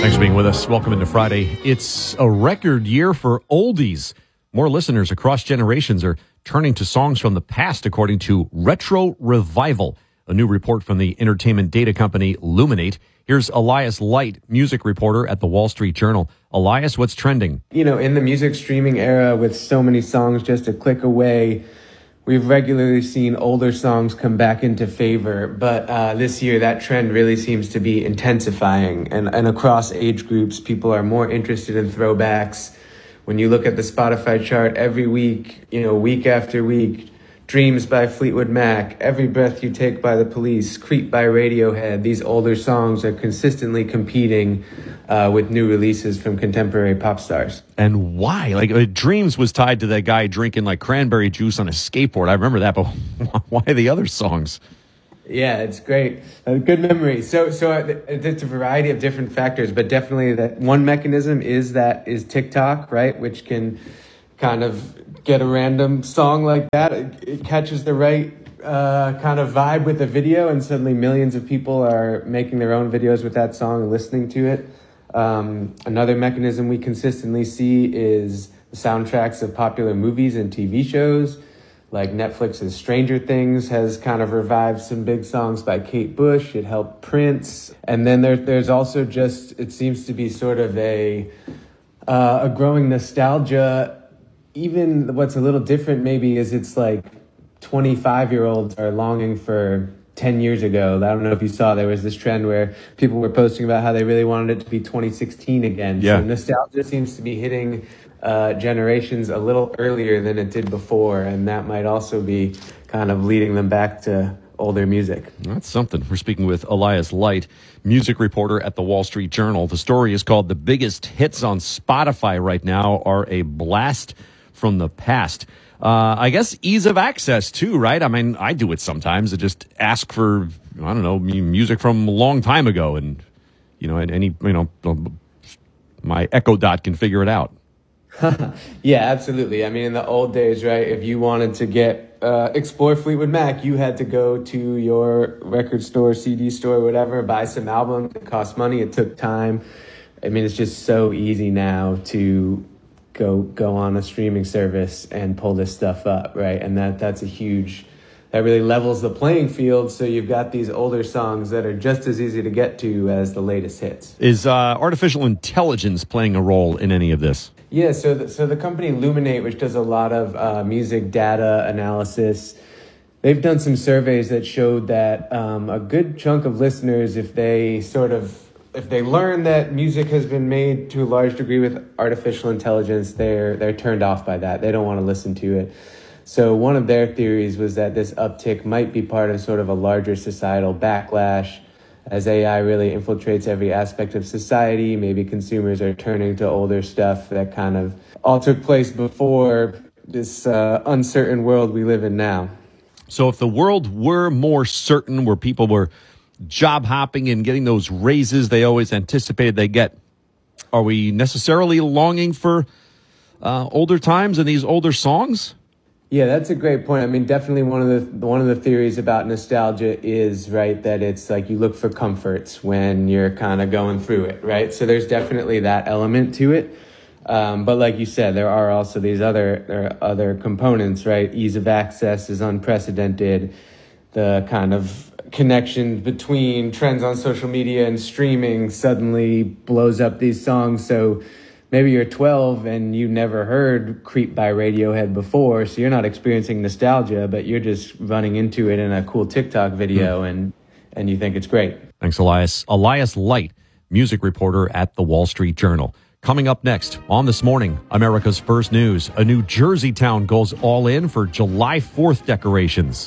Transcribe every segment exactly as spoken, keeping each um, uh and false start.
Thanks for being with us. Welcome into Friday. It's a record year for oldies. More listeners across generations are turning to songs from the past, according to Retro Revival, a new report from the entertainment data company Luminate. Here's Elias Light, music reporter at the Wall Street Journal. Elias, what's trending? You know, in the music streaming era with so many songs just a click away, we've regularly seen older songs come back into favor. But uh, this year, that trend really seems to be intensifying. And, and across age groups, people are more interested in throwbacks. When you look at the Spotify chart every week, you know, week after week, Dreams by Fleetwood Mac, Every Breath You Take by The Police, Creep by Radiohead, these older songs are consistently competing uh, with new releases from contemporary pop stars. And why? Like, uh, Dreams was tied to that guy drinking like cranberry juice on a skateboard. I remember that, but why the other songs? Yeah, it's great. Uh, good memory. So, so uh, it's a variety of different factors, but definitely that one mechanism is that is TikTok, right? Which can kind of get a random song like that. It, it catches the right uh, kind of vibe with the video, and suddenly millions of people are making their own videos with that song and listening to it. Um, another mechanism we consistently see is the soundtracks of popular movies and T V shows. Like Netflix's Stranger Things has kind of revived some big songs by Kate Bush. It helped Prince. And then there, there's also just, it seems to be sort of a uh, a growing nostalgia. Even what's a little different maybe is it's like twenty-five-year-olds are longing for ten years ago. I don't know if you saw, there was this trend where people were posting about how they really wanted it to be twenty sixteen again. Yeah. So nostalgia seems to be hitting uh, generations a little earlier than it did before, and that might also be kind of leading them back to older music. That's something. We're speaking with Elias Light, music reporter at the Wall Street Journal. The story is called "The Biggest Hits on Spotify Right Now Are a Blast from the Past." Uh, I guess ease of access too, right? I mean, I do it sometimes. I just ask for, I don't know, music from a long time ago, and you know, any, you know, my Echo Dot can figure it out. Yeah, absolutely. I mean, in the old days, right, if you wanted to get uh, explore Fleetwood Mac, you had to go to your record store, C D store, whatever, buy some albums. It cost money. It took time. I mean, it's just so easy now to go go on a streaming service and pull this stuff up, right? And that that's a huge, that really levels the playing field. So you've got these older songs that are just as easy to get to as the latest hits. Is uh, artificial intelligence playing a role in any of this? Yeah, so the, so the company Luminate, which does a lot of uh, music data analysis, they've done some surveys that showed that um, a good chunk of listeners, if they sort of if they learn that music has been made to a large degree with artificial intelligence, they're they're turned off by that. They don't want to listen to it. So one of their theories was that this uptick might be part of sort of a larger societal backlash. As A I really infiltrates every aspect of society, maybe consumers are turning to older stuff that kind of all took place before this uh, uncertain world we live in now. So if the world were more certain, where people were job hopping and getting those raises they always anticipated they get, are we necessarily longing for uh, older times and these older songs? Yeah, that's a great point. I mean, definitely one of the one of the theories about nostalgia is, right, that it's like you look for comforts when you're kind of going through it, right? So there's definitely that element to it. Um, but like you said, there are also these other there are other components, right? Ease of access is unprecedented. The kind of connection between trends on social media and streaming suddenly blows up these songs. So maybe you're twelve and you never heard Creep by Radiohead before, so you're not experiencing nostalgia, but you're just running into it in a cool TikTok video, mm. and and you think it's great. Thanks, Elias. Elias Light, music reporter at the Wall Street Journal. Coming up next on This Morning, America's First News, a New Jersey town goes all in for July fourth decorations.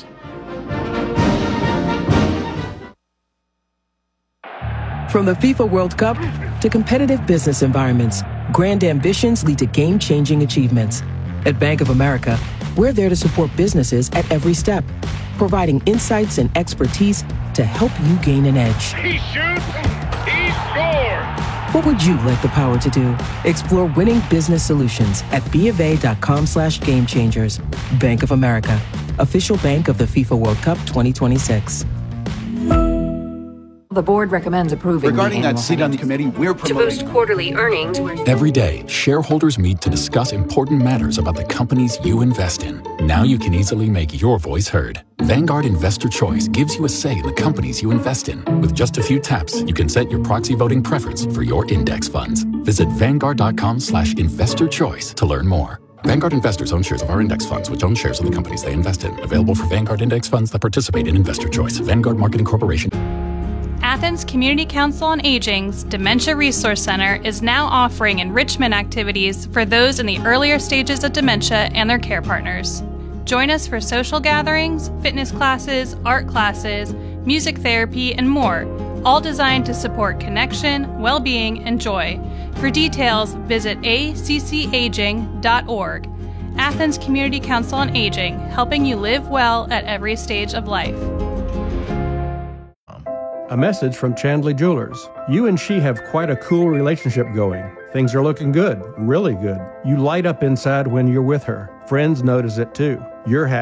From the FIFA World Cup to competitive business environments, grand ambitions lead to game-changing achievements. At Bank of America, we're there to support businesses at every step, providing insights and expertise to help you gain an edge. He shoots, he scores! What would you like the power to do? Explore winning business solutions at BofA.com slash game changers. Bank of America, official bank of the FIFA World Cup twenty twenty-six. The board recommends approving Regarding the that seat on the committee, we're To promoting... boost quarterly earnings, we're... Every day, shareholders meet to discuss important matters about the companies you invest in. Now you can easily make your voice heard. Vanguard Investor Choice gives you a say in the companies you invest in. With just a few taps, you can set your proxy voting preference for your index funds. Visit Vanguard.com slash investor choice to learn more. Vanguard investors own shares of our index funds, which own shares of the companies they invest in. Available for Vanguard index funds that participate in Investor Choice. Vanguard Marketing Corporation. Athens Community Council on Aging's Dementia Resource Center is now offering enrichment activities for those in the earlier stages of dementia and their care partners. Join us for social gatherings, fitness classes, art classes, music therapy, and more, all designed to support connection, well-being, and joy. For details, visit a c c aging dot org. Athens Community Council on Aging, helping you live well at every stage of life. A message from Chandley Jewelers. You and she have quite a cool relationship going. Things are looking good, really good. You light up inside when you're with her. Friends notice it too. You're happy.